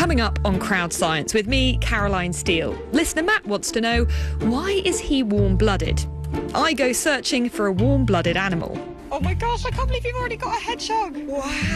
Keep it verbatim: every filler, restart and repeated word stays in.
Coming up on Crowd Science with me, Caroline Steele. Listener Matt wants to know, why is he warm-blooded? I go searching for a warm-blooded animal. Oh my gosh, I can't believe you've already got a hedgehog. Wow.